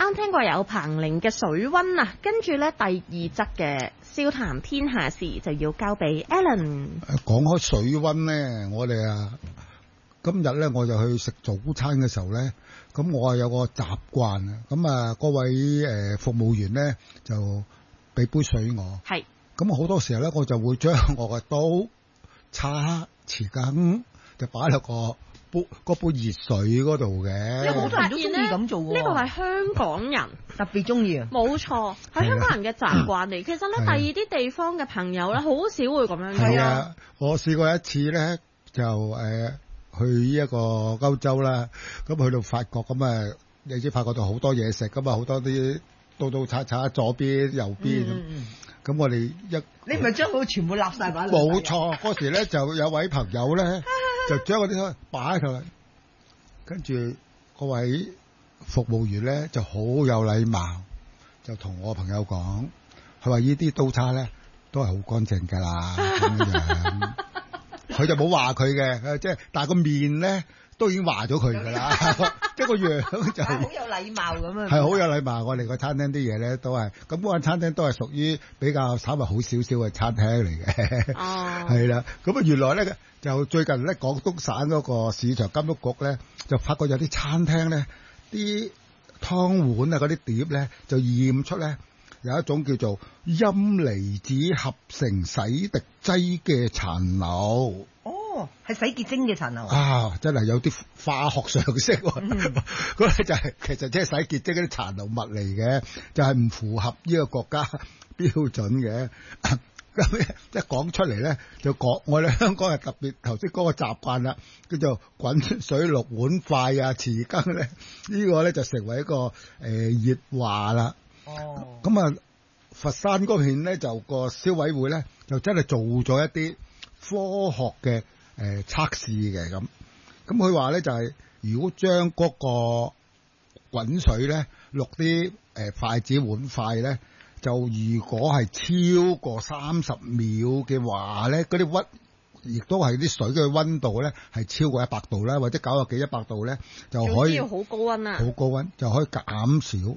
啱聽過有彭羚嘅水溫啊，跟住咧第二則嘅笑談天下事就要交俾 Alan。 講開水溫咧，我哋今日咧我就去食早餐嘅時候咧，咁我有個習慣啊，咁各位服務員咧就俾杯水我， 係， 咁好多時候咧我就會將我嘅刀、叉、匙羹就擺落嗰杯熱水嗰度嘅。 有好多人都中意咁做喎。 呢個係香港人特別中意啊！ 冇錯，係香港人嘅習慣嚟。其實咧，第二啲地方嘅朋友咧，好少會咁樣做。 係啊，我試過一次咧，就去一個歐洲啦，咁去到法國咁你知法國度好多嘢食，咁好多啲刀叉叉左邊右邊咁我哋你咪將佢全部立晒擺落。 冇錯，嗰時咧就有位朋友咧就將嗰啲擺喺度，跟住嗰位服務員咧就好有禮貌，就同我朋友講，佢話呢啲刀叉咧都係好乾淨㗎啦，咁樣。佢就冇話佢嘅，即係但係個面咧都已經話咗佢㗎啦，即係個樣就係好有禮貌咁啊！ 係好有禮貌。我哋個餐廳啲嘢咧都係咁，嗰間餐廳都係屬於比較稍微好少少嘅餐廳嚟嘅。哦，係啦。咁啊，原來咧就最近咧廣東省嗰個市場監督局咧就發覺有啲餐廳咧啲湯碗啊嗰啲碟咧就驗出咧有一種叫做陰離子合成洗滌劑嘅殘留。 哦，係洗潔精嘅殘留啊！真係有啲化學常識喎。嗰咧就係其實即係洗潔精嗰啲殘留物嚟嘅，就係唔符合呢個國家標準嘅。咁一講出嚟咧，就講我哋香港係特別頭先嗰個習慣啦，叫做滾水淥碗筷啊、匙羹咧，呢個咧就成為一個熱話啦。哦，咁佛山嗰邊咧就個消委會咧就真係做咗一啲科學嘅測試嘅咁佢話咧就係如果將嗰個滾水咧淥啲筷子碗筷咧，就如果係超過30秒嘅話咧，嗰啲溫亦都係啲水嘅溫度咧係超過100度啦，或者90幾100度咧就可以， 要好高溫啊， 好高溫就可以減少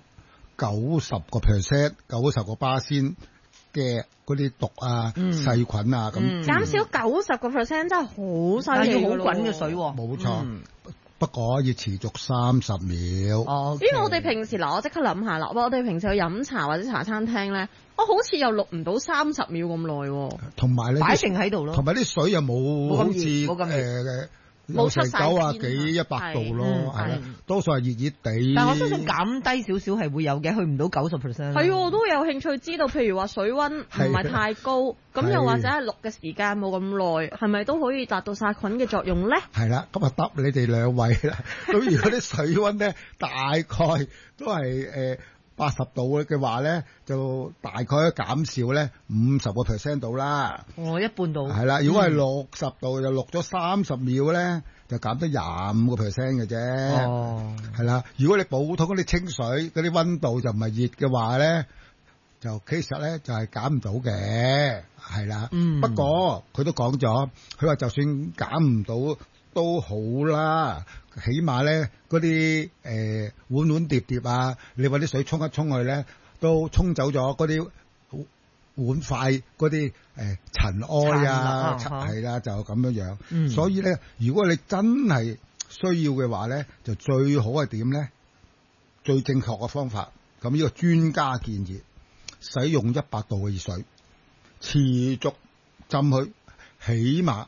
90%、90%嘅嗰啲毒啊、細菌啊咁。 減少90%真係好犀利， 要好滾嘅水喎。 冇錯，不過要持續30秒。 哦，因為我哋平時我即刻諗下啦，我哋平時去飲茶或者茶餐廳咧，我好似又錄唔到30秒咁耐喎。 同埋咧， 擺定喺度咯。 同埋啲水又冇好似冇成90幾100度咯，係啦，多數係熱熱地。 但我相信減低少少係會有嘅，去唔到90%。 係，我都有興趣知道，譬如話水溫唔係太高，咁又或者係淥嘅時間冇咁耐，係咪都可以達到殺菌嘅作用咧？係啦，咁答你哋兩位啦。咁如果啲水溫咧大概都係80度嘅話咧，就大概減少咧50% 到啦。 一半度。係啦，如果係60度就淥咗30秒咧，就減得25% 嘅啫。哦，係啦，如果你普通嗰啲清水嗰啲溫度就唔係熱嘅話咧，就其實咧就係減唔到嘅，係啦。不過佢都講咗，佢話就算減唔到都好啦。起碼咧嗰啲碗碗碟碟啊，你揾啲水沖一沖去咧，都沖走咗嗰啲碗筷嗰啲塵埃啊，係啦，就咁樣樣。所以咧，如果你真係需要嘅話咧，就最好係點咧？最正確嘅方法，咁呢個專家建議使用100度嘅熱水，持續浸佢，起碼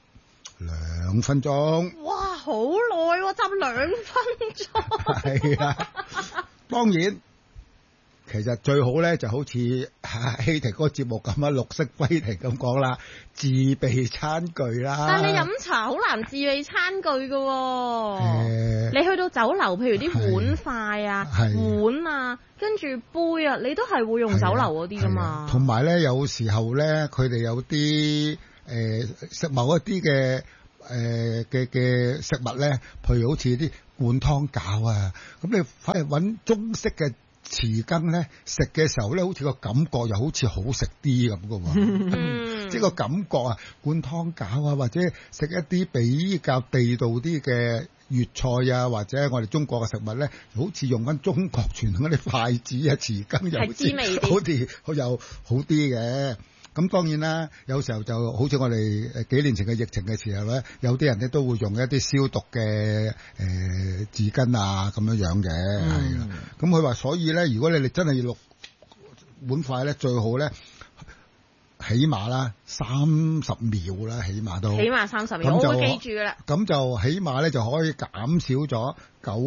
2分鐘。 哇，好耐喎，浸2分鐘。 係啊，當然，其實最好咧就好似希婷嗰個節目咁啊，綠色輝婷咁講啦，自備餐具啦。 但係你飲茶好難自備餐具噶喎。你去到酒樓，譬如啲碗筷啊、碗啊，跟住杯啊，你都係會用酒樓嗰啲噶嘛。 同埋咧，有時候咧，佢哋有啲食某一啲嘅嘅食物咧，譬如好似啲灌湯餃啊，咁你反而揾中式嘅匙羹咧，食嘅時候咧，好似個感覺又好似好食啲咁噶喎。即係個感覺啊，灌湯餃啊，或者食一啲比較地道啲嘅粵菜啊，或者我哋中國嘅食物咧，好似用緊中國傳統嗰啲筷子啊、匙羹，又好似好啲嘅。咁當然啦，有時候就好似我哋幾年前嘅疫情嘅時候咧，有啲人咧都會用一啲消毒嘅紙巾啊咁樣樣嘅，係啦。咁佢話所以咧，如果你哋真係要6碗筷咧，最好咧。起碼啦30秒啦，起碼30秒， 我會記住噶啦。 咁就起碼咧就可以減少咗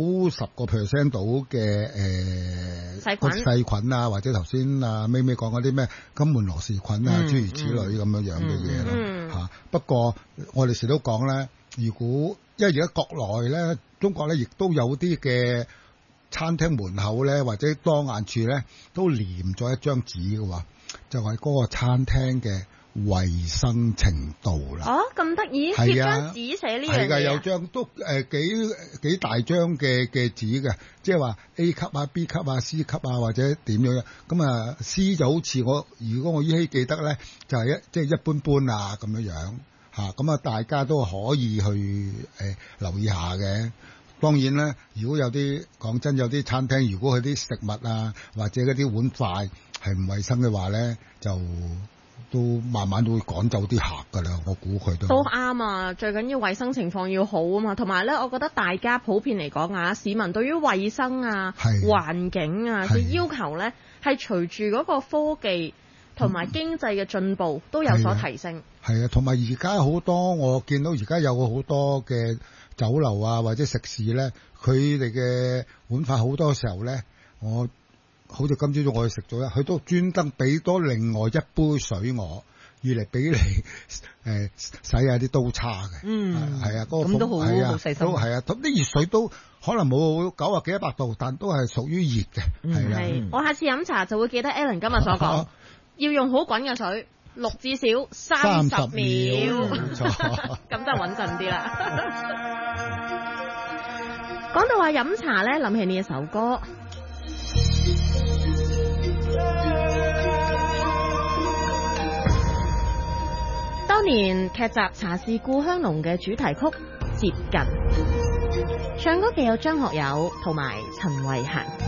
90% 到嘅細菌啊，或者頭先啊咪講嗰啲咩金門羅氏菌啊，諸如此類咁樣樣嘅嘢咯嚇。不過我哋時都講咧，如果因為而家國內咧，中國咧亦都有啲嘅餐廳門口咧，或者當眼處咧，都黏咗一張紙嘅喎。就係嗰個餐廳嘅衛生程度啦。哦， 咁得意，貼張紙寫呢樣嘢。係㗎，有張都幾大張嘅紙嘅，即係話 A 級啊、B 級啊、C 級啊，或者點樣。咁啊 C 就好似如果我依稀記得咧，就係即係一般般啊咁樣樣嚇。咁啊，大家都可以去留意下嘅。當然啦，如果有啲講真，有啲餐廳如果佢啲食物啊，或者嗰啲碗筷係唔衛生嘅話咧，就都慢慢都會趕走啲客噶啦。我估佢都啱啊！最緊要衛生情況要好啊嘛。同埋咧，我覺得大家普遍嚟講啊，市民對於衛生啊、環境啊嘅要求咧，係隨住嗰個科技同埋經濟嘅進步都有所提升。 係啊，同埋而家好多我見到而家有好多嘅酒樓啊，或者食肆咧，佢哋嘅碗筷好多時候咧，我好似今朝早我去食咗啦，佢都專登俾多另外一杯水我，要嚟俾你洗下啲刀叉嘅。係啊，嗰個咁都好細心。 都係啊，咁啲熱水都可能冇90幾100度，但都係屬於熱嘅。係啦， 我下次飲茶就會記得 Alan 今日所講，要用好滾嘅水。6至少30秒， 冇錯， 咁就穩陣啲啦。講到話飲茶咧，諗起呢一首歌。當年劇集《茶是故鄉濃》嘅主題曲《接近》，唱歌嘅有張學友同埋陳慧嫻。